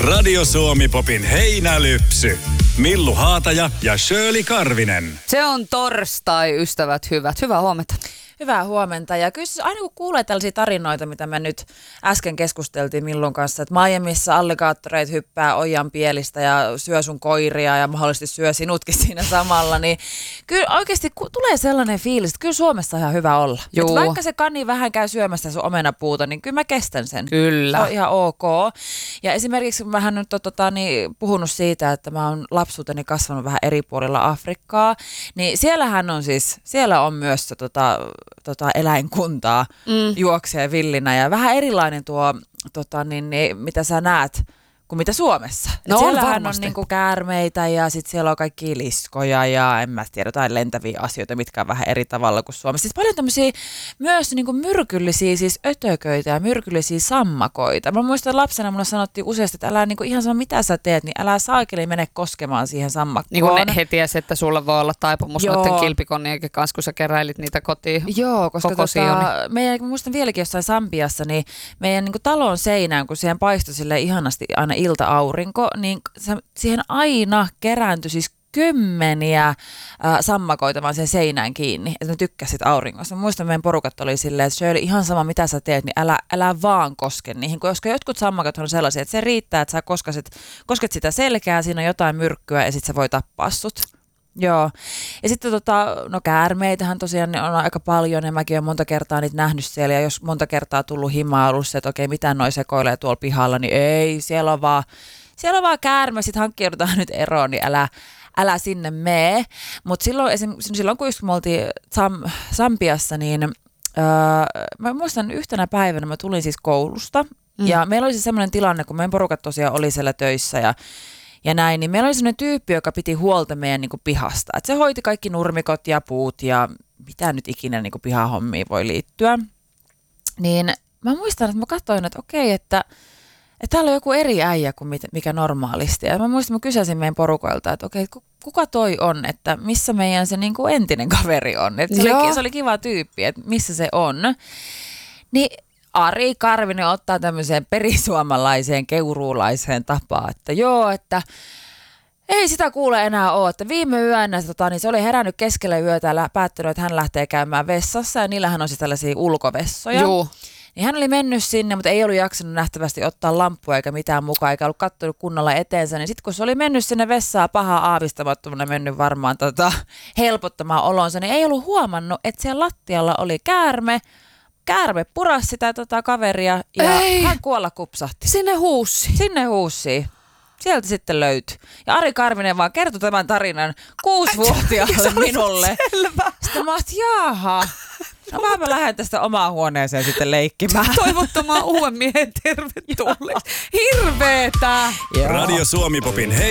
Radio Suomi-popin heinälypsy. Millu Haataja ja Shirley Karvinen. Se on torstai, ystävät hyvät. Hyvää huomenta. Hyvää huomenta. Ja kyllä siis aina kun kuulee tällaisia tarinoita, mitä me nyt äsken keskusteltiin Millun kanssa, että Miamiissa alligaattoreita hyppää ojan pielistä ja syö sun koiria ja mahdollisesti syö sinutkin siinä samalla, niin kyllä oikeasti tulee sellainen fiilis, että kyllä Suomessa on ihan hyvä olla. Että vaikka se kani vähän käy syömästä sun omenapuuta, niin kyllä mä kestän sen. Kyllä. Se on ihan ok. Ja esimerkiksi mä vähän nyt puhunut siitä, että mä oon lapsuuteni kasvanut vähän eri puolilla Afrikkaa, niin siellä on myös eläinkuntaa juoksee villinä ja vähän erilainen tuo, mitä sä näet, kuin mitä Suomessa. No siellähän on niinku käärmeitä ja sitten siellä on kaikkia liskoja ja en mä tiedä, jotain lentäviä asioita, mitkä on vähän eri tavalla kuin Suomessa. Siis paljon tämmöisiä myös niinku myrkyllisiä siis ötököitä ja myrkyllisiä sammakoita. Mä muistan lapsena mulle sanottiin useasti, että älä niinku ihan sama mitä sä teet, niin älä saakeli mene koskemaan siihen sammakkoon. Niin kuin he tiesi, että sulla voi olla taipumus noiden kilpikonnienkin kanssa, kun sä keräilit niitä kotiin. Joo, koska mä muistan vieläkin jossain Sambiassa, niin meidän niinku talon seinään, kun siihen paistoi sille ihanasti aina ilta-aurinko, niin siihen aina kerääntyi siis kymmeniä sammakoita vaan sen seinään kiinni, että ne tykkäsit auringossa. Mä muistan, meidän porukat oli silleen, että Shirley, ihan sama mitä sä teet, niin älä vaan koske niihin, koska jotkut sammakot on sellaisia, että se riittää, että sä kosket sitä selkää, siinä on jotain myrkkyä ja sit se voi tappaa sut. Joo. Ja sitten käärmeitähän tosiaan on aika paljon ja mäkin olen monta kertaa niitä nähnyt siellä ja jos monta kertaa tullut himaa ollut se, että okei, mitä noi sekoilee tuolla pihalla, niin ei, siellä on vaan käärme, sit hankkiudutaan nyt eroon, niin älä sinne mee. Mutta silloin kun me oltiin Sambiassa, niin mä muistan yhtenä päivänä mä tulin siis koulusta ja meillä oli siis semmoinen tilanne, kun meidän porukat tosiaan oli siellä töissä ja näin, niin meillä oli sellainen tyyppi, joka piti huolta meidän niin kuin pihasta. Että se hoiti kaikki nurmikot ja puut ja mitä nyt ikinä niin kuin pihahommiin voi liittyä. Niin mä muistan, että mä katsoin, että okei, että täällä on joku eri äijä kuin mikä normaalisti. Ja mä muistan, mä kysäsin meidän porukoilta, että okei, kuka toi on, että missä meidän se niin kuin entinen kaveri on. Että se oli kiva tyyppi, että missä se on. Niin Ari Karvinen ottaa tämmöiseen perisuomalaiseen, keuruulaiseen tapaan, että joo, että ei sitä kuule enää ole, että viime yönä niin se oli herännyt keskellä yötä ja päättänyt, että hän lähtee käymään vessassa ja niillähän on siis tällaisia ulkovessoja. Joo. Niin hän oli mennyt sinne, mutta ei ollut jaksanut nähtävästi ottaa lamppua eikä mitään mukaan, eikä ollut katsonut kunnolla eteensä. Niin sitten kun se oli mennyt sinne vessaan pahaa aavistamattomana, mennyt varmaan helpottamaan olonsa, niin ei ollut huomannut, että siellä lattialla oli käärme. Käärme purasi sitä kaveria ja hän kuolla kupsahti. Sinne huussiin. Sieltä sitten löytyi. Ja Ari Karvinen vaan kertoi tämän tarinan 6-vuotiaalle minulle. Selvä. Sitten mä ajattelin, jaha. No mä lähden tästä omaan huoneeseen sitten leikkimään. Toivottamaan uuden miehen tervetulleeksi. Hirveetä! Radio Suomi-popin